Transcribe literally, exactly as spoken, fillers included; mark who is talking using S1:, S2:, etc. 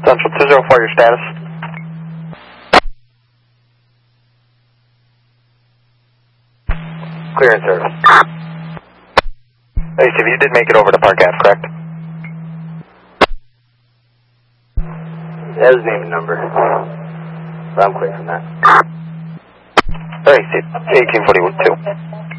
S1: Central two zero four, your status? Clear in service. Hey, Steve, you did make it over to Park Ave, correct?
S2: That was name and number. But I'm clear from that.
S1: All right, Steve, eighteen forty-two.